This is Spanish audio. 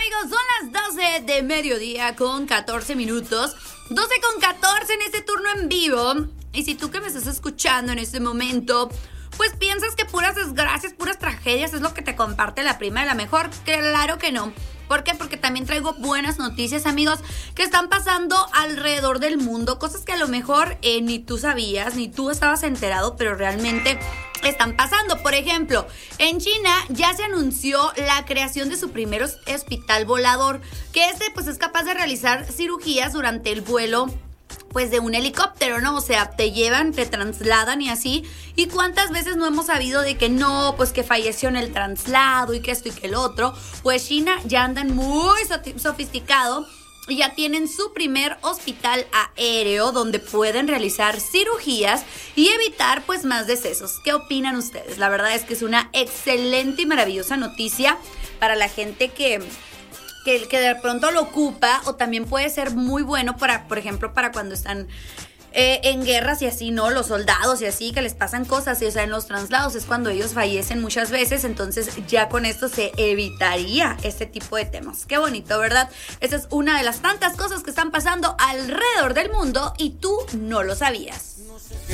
amigos? Son las 12 de mediodía con 14 minutos. 12 con 14 en este turno en vivo. Y si tú que me estás escuchando en este momento, pues piensas que puras desgracias, puras tragedias es lo que te comparte la prima de la mejor, claro que no. ¿Por qué? Porque también traigo buenas noticias, amigos, que están pasando alrededor del mundo. Cosas que a lo mejor ni tú sabías, ni tú estabas enterado, pero realmente están pasando. Por ejemplo, en China ya se anunció la creación de su primer hospital volador, que pues es capaz de realizar cirugías durante el vuelo pues de un helicóptero, ¿no? O sea, te llevan, te trasladan y así. ¿Y cuántas veces no hemos sabido de que no, pues que falleció en el traslado y que esto y que el otro? Pues China ya andan muy sofisticado y ya tienen su primer hospital aéreo donde pueden realizar cirugías y evitar pues más decesos. ¿Qué opinan ustedes? La verdad es que es una excelente y maravillosa noticia para la gente que de pronto lo ocupa, o también puede ser muy bueno para, por ejemplo, para cuando están en guerras y así, ¿no? Los soldados y así, que les pasan cosas, y o sea, en los traslados es cuando ellos fallecen muchas veces, entonces ya con esto se evitaría este tipo de temas. Qué bonito, ¿verdad? Esa es una de las tantas cosas que están pasando alrededor del mundo y tú no lo sabías.